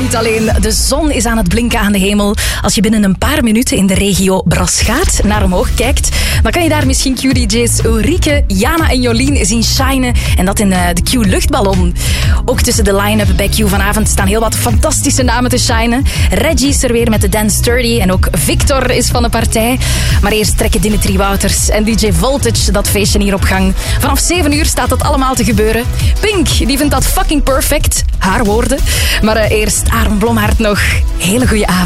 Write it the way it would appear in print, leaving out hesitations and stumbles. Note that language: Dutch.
avond alleen. De zon is aan het blinken aan de hemel. Als je binnen een paar minuten in de regio Braschaat naar omhoog kijkt, dan kan je daar misschien Q-DJ's Ulrike, Jana en Jolien zien shinen. En dat in de Q-luchtballon. Ook tussen de line-up bij Q vanavond staan heel wat fantastische namen te shinen. Reggie is er weer met de Dance 30 en ook Victor is van de partij. Maar eerst trekken Dimitri Wouters en DJ Voltage dat feestje hier op gang. Vanaf 7 uur staat dat allemaal te gebeuren. Pink, die vindt dat fucking perfect. Haar woorden. Maar eerst Aaron Blommaert nog. Hele goede avond.